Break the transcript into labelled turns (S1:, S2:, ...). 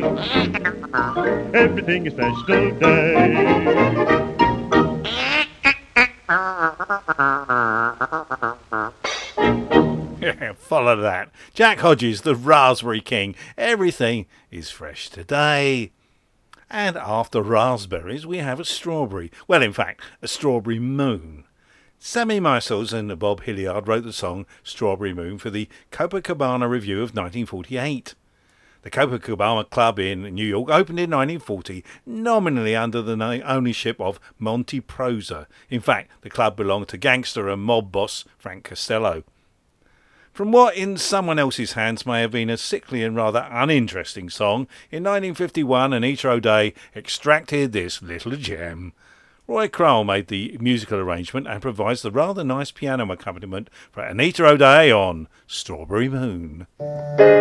S1: Everything is special day.
S2: Follow that. Jack Hodges, the Raspberry King. Everything is fresh today. And after raspberries, we have a strawberry. Well, in fact, a strawberry moon. Sammy Meisels and Bob Hilliard wrote the song Strawberry Moon for the Copacabana Revue of 1948. The Copacabana Club in New York opened in 1940, nominally under the ownership of Monty Proser. In fact, the club belonged to gangster and mob boss Frank Costello. From what in someone else's hands may have been a sickly and rather uninteresting song, in 1951 Anita O'Day extracted this little gem. Roy Crowell made the musical arrangement and provides the rather nice piano accompaniment for Anita O'Day on Strawberry Moon.